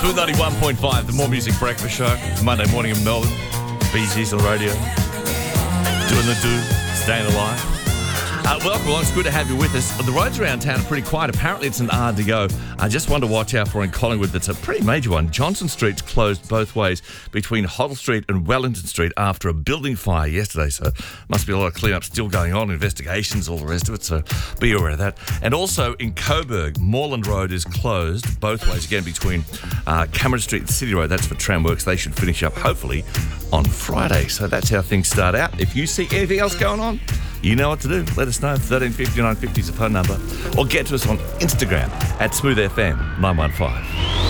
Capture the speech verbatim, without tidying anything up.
Smooth ninety-one point five, the More Music Breakfast Show. Monday morning in Melbourne. Bee Gees on the radio. Doing the do, staying alive. Uh, welcome along. It's good to have you with us. The roads around town are pretty quiet. Apparently it's an hour to go. I just one to watch out for in Collingwood. That's a pretty major one. Johnson Street's closed both ways between Hoddle Street and Wellington Street after a building fire yesterday. So must be a lot of clean-up still going on, investigations, all the rest of it. So be aware of that. And also in Coburg, Moreland Road is closed both ways again between uh, Cameron Street and City Road. That's for Tramworks. They should finish up hopefully on Friday. So that's how things start out. If you see anything else going on, you know what to do. Let us know. thirteen fifty, nine fifty is the phone number. Or get to us on Instagram at Smooth F M nine one five.